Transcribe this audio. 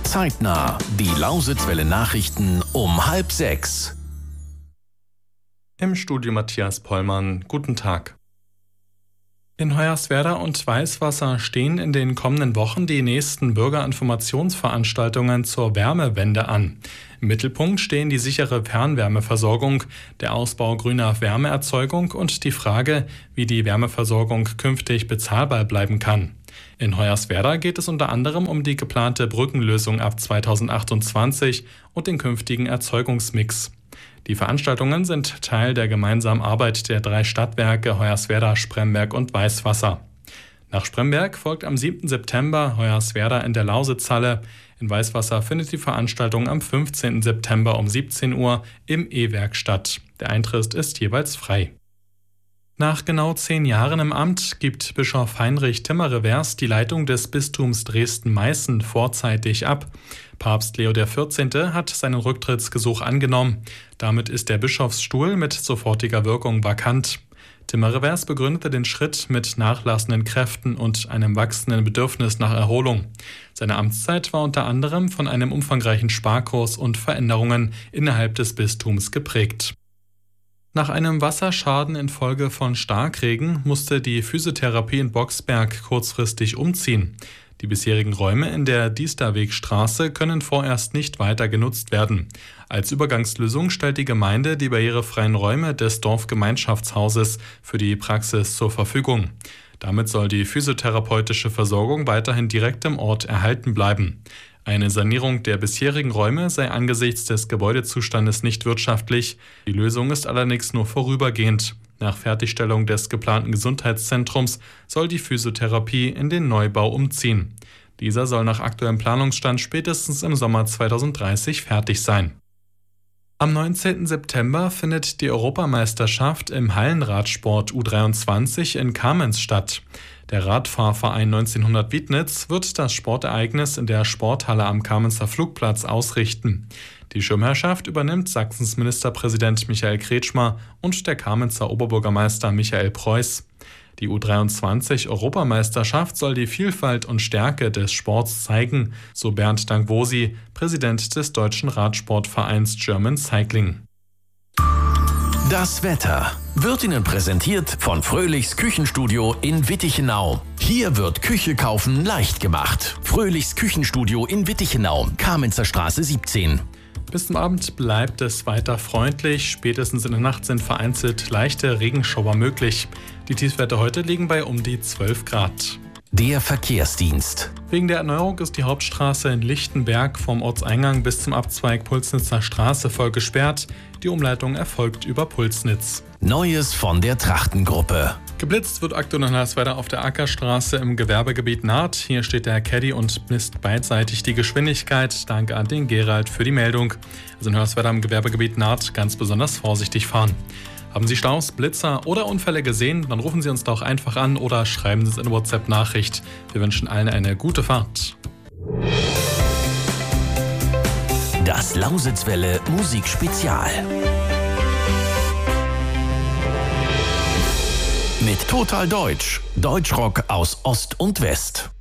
Zeitnah. Die Lausitzwelle Nachrichten um 5:30. Im Studio Matthias Pollmann. Guten Tag. In Hoyerswerda und Weißwasser stehen in den kommenden Wochen die nächsten Bürgerinformationsveranstaltungen zur Wärmewende an. Im Mittelpunkt stehen die sichere Fernwärmeversorgung, der Ausbau grüner Wärmeerzeugung und die Frage, wie die Wärmeversorgung künftig bezahlbar bleiben kann. In Hoyerswerda geht es unter anderem um die geplante Brückenlösung ab 2028 und den künftigen Erzeugungsmix. Die Veranstaltungen sind Teil der gemeinsamen Arbeit der 3 Stadtwerke Hoyerswerda, Spremberg und Weißwasser. Nach Spremberg folgt am 7. September Hoyerswerda in der Lausitzhalle. In Weißwasser findet die Veranstaltung am 15. September um 17 Uhr im E-Werk statt. Der Eintritt ist jeweils frei. Nach genau 10 Jahren im Amt gibt Bischof Heinrich Timmer-Revers die Leitung des Bistums Dresden-Meißen vorzeitig ab. Papst Leo XIV. Hat seinen Rücktrittsgesuch angenommen. Damit ist der Bischofsstuhl mit sofortiger Wirkung vakant. Timmer-Revers begründete den Schritt mit nachlassenden Kräften und einem wachsenden Bedürfnis nach Erholung. Seine Amtszeit war unter anderem von einem umfangreichen Sparkurs und Veränderungen innerhalb des Bistums geprägt. Nach einem Wasserschaden infolge von Starkregen musste die Physiotherapie in Boxberg kurzfristig umziehen. Die bisherigen Räume in der Diesterwegstraße können vorerst nicht weiter genutzt werden. Als Übergangslösung stellt die Gemeinde die barrierefreien Räume des Dorfgemeinschaftshauses für die Praxis zur Verfügung. Damit soll die physiotherapeutische Versorgung weiterhin direkt im Ort erhalten bleiben. Eine Sanierung der bisherigen Räume sei angesichts des Gebäudezustandes nicht wirtschaftlich. Die Lösung ist allerdings nur vorübergehend. Nach Fertigstellung des geplanten Gesundheitszentrums soll die Physiotherapie in den Neubau umziehen. Dieser soll nach aktuellem Planungsstand spätestens im Sommer 2030 fertig sein. Am 19. September findet die Europameisterschaft im Hallenradsport U23 in Kamenz statt. Der Radfahrverein 1900 Wiednitz wird das Sportereignis in der Sporthalle am Kamenzer Flugplatz ausrichten. Die Schirmherrschaft übernimmt Sachsens Ministerpräsident Michael Kretschmer und der Kamenzer Oberbürgermeister Michael Preuß. Die U23-Europameisterschaft soll die Vielfalt und Stärke des Sports zeigen, so Bernd Dankwosi, Präsident des deutschen Radsportvereins German Cycling. Das Wetter wird Ihnen präsentiert von Fröhlichs Küchenstudio in Wittichenau. Hier wird Küche kaufen leicht gemacht. Fröhlichs Küchenstudio in Wittichenau, Kamenzer Straße 17. Bis zum Abend bleibt es weiter freundlich. Spätestens in der Nacht sind vereinzelt leichte Regenschauer möglich. Die Tiefstwerte heute liegen bei um die 12 Grad. Der Verkehrsdienst. Wegen der Erneuerung ist die Hauptstraße in Lichtenberg vom Ortseingang bis zum Abzweig Pulsnitzer Straße voll gesperrt. Die Umleitung erfolgt über Pulsnitz. Neues von der Trachtengruppe. Geblitzt wird aktuell in Hoyerswerda auf der Ackerstraße im Gewerbegebiet Naht. Hier steht der Caddy und misst beidseitig die Geschwindigkeit. Danke an den Gerald für die Meldung. Also in Hoyerswerda im Gewerbegebiet Naht ganz besonders vorsichtig fahren. Haben Sie Staus, Blitzer oder Unfälle gesehen? Dann rufen Sie uns doch einfach an oder schreiben Sie es in eine WhatsApp-Nachricht. Wir wünschen allen eine gute Fahrt. Das Lausitzwelle Musikspezial. Mit Total Deutsch. Deutschrock aus Ost und West.